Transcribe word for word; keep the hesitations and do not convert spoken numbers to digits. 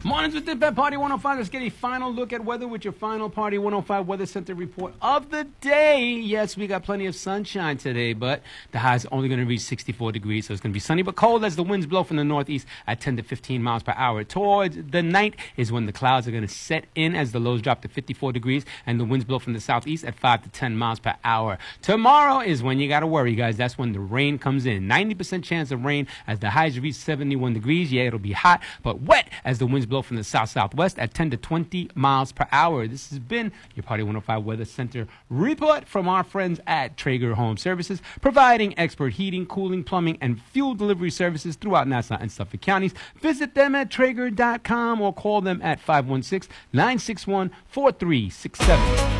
Mornings with Dip at Party one oh five. Let's get a final look at weather with your final Party one oh five Weather Center report of the day. Yes, we got plenty of sunshine today, but the high is only going to reach sixty-four degrees, so it's going to be sunny but cold as the winds blow from the northeast at ten to fifteen miles per hour. Towards the night is when the clouds are going to set in as the lows drop to fifty-four degrees and the winds blow from the southeast at five to ten miles per hour. Tomorrow is when you got to worry, guys. That's when the rain comes in. ninety percent chance of rain as the highs reach seventy-one degrees. Yeah, it'll be hot, but wet as the winds blow from the south-southwest at ten to twenty miles per hour. This has been your Party one oh five Weather Center report from our friends at Traeger Home Services, providing expert heating, cooling, plumbing, and fuel delivery services throughout Nassau and Suffolk counties. Visit them at Traeger dot com or call them at five one six, nine six one, four three six seven.